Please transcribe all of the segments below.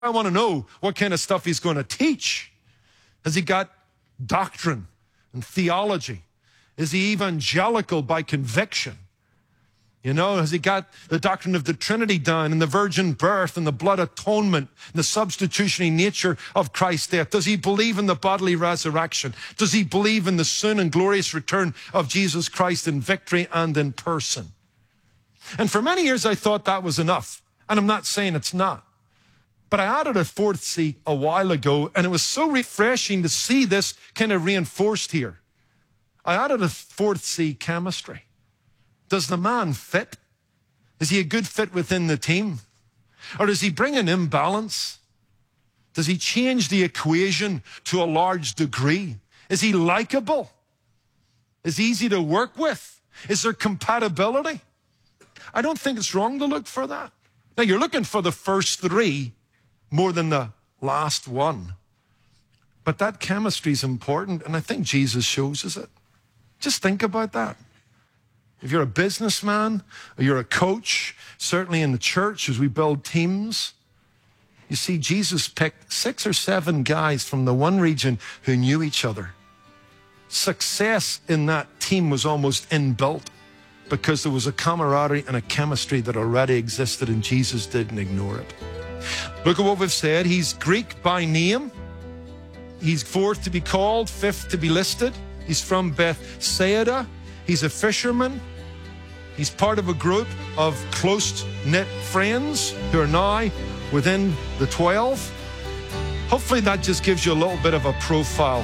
I want to know what kind of stuff he's going to teach. Has he got doctrine and theology? Is he evangelical by conviction? You know, has he got the doctrine of the Trinity down and the virgin birth and the blood atonement and the substitutionary nature of Christ's death? Does he believe in the bodily resurrection? Does he believe in the soon and glorious return of Jesus Christ in victory and in person? And for many years I thought that was enough. And I'm not saying it's not. But I added a fourth C a while ago, and it was so refreshing to see this kind of reinforced here. I added a fourth C, chemistry. Does the man fit? Is he a good fit within the team? Or does he bring an imbalance? Does he change the equation to a large degree? Is he likable? Is he easy to work with? Is there compatibility? I don't think it's wrong to look for that. Now, you're looking for the first three more than the last one. But that chemistry is important, and I think Jesus shows us it. Just think about that. If you're a businessman or you're a coach, certainly in the church as we build teams, you see Jesus picked 6 or 7 guys from the one region who knew each other. Success in that team was almost inbuilt because there was a camaraderie and a chemistry that already existed, and Jesus didn't ignore it. Look at what we've said. He's Greek by name. He's fourth to be called, fifth to be listed. He's from Bethsaida. He's a fisherman. He's part of a group of close-knit friends who are now within the 12. Hopefully that just gives you a little bit of a profile.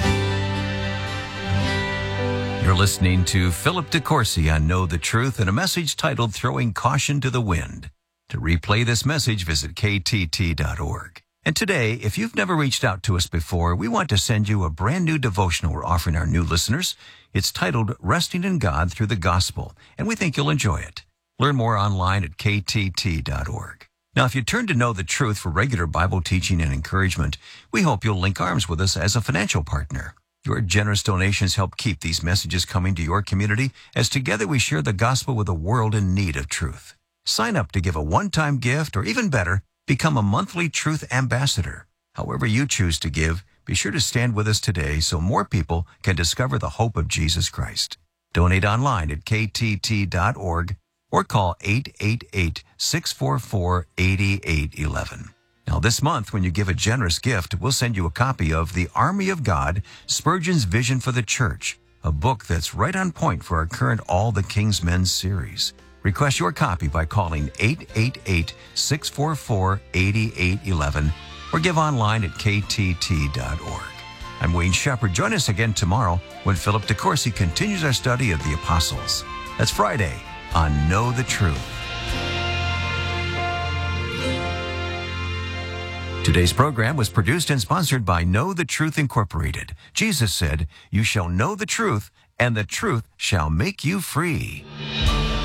You're listening to Philip DeCourcy on Know the Truth and a message titled Throwing Caution to the Wind. To replay this message, visit ktt.org. And today, if you've never reached out to us before, we want to send you a brand new devotional we're offering our new listeners. It's titled Resting in God Through the Gospel, and we think you'll enjoy it. Learn more online at ktt.org. Now, if you turn to Know the Truth for regular Bible teaching and encouragement, we hope you'll link arms with us as a financial partner. Your generous donations help keep these messages coming to your community as together we share the gospel with a world in need of truth. Sign up to give a one-time gift, or even better, become a monthly Truth Ambassador. However you choose to give, be sure to stand with us today so more people can discover the hope of Jesus Christ. Donate online at ktt.org or call 888-644-8811. Now this month, when you give a generous gift, we'll send you a copy of The Army of God, Spurgeon's Vision for the Church, a book that's right on point for our current All the King's Men series. Request your copy by calling 888-644-8811 or give online at ktt.org. I'm Wayne Shepherd. Join us again tomorrow when Philip DeCourcy continues our study of the Apostles. That's Friday on Know the Truth. Today's program was produced and sponsored by Know the Truth Incorporated. Jesus said, "You shall know the truth, and the truth shall make you free."